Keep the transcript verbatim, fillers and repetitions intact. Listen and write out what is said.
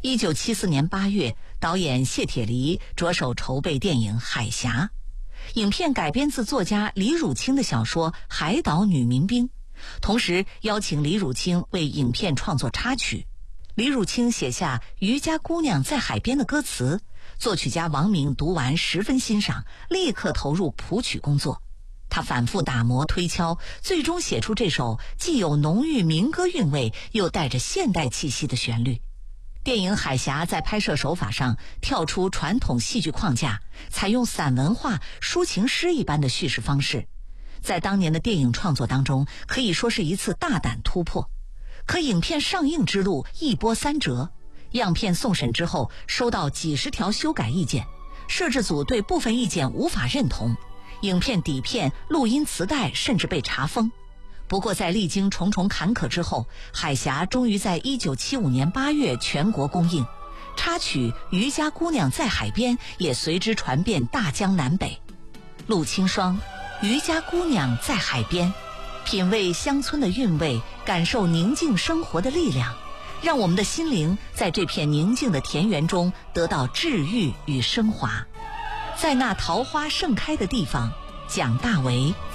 一九七四年八月，导演谢铁骊着手筹备电影《海峡》。影片改编自作家李汝清的小说《海岛女民兵》，同时邀请李汝清为影片创作插曲。李汝清写下《渔家姑娘在海边》的歌词，作曲家王明读完十分欣赏，立刻投入谱曲工作。他反复打磨推敲，最终写出这首既有浓郁民歌韵味，又带着现代气息的旋律。电影《海峡》在拍摄手法上跳出传统戏剧框架，采用散文化、抒情诗一般的叙事方式，在当年的电影创作当中，可以说是一次大胆突破。可影片上映之路一波三折，样片送审之后，收到几十条修改意见，摄制组对部分意见无法认同，影片底片、录音磁带甚至被查封。不过在历经重重坎坷之后，海峡终于在一九七五年八月全国公映，插曲《渔家姑娘在海边》也随之传遍大江南北。陆清霜，《渔家姑娘在海边》，品味乡村的韵味，感受宁静生活的力量，让我们的心灵在这片宁静的田园中得到治愈与升华。在那桃花盛开的地方，蒋大为。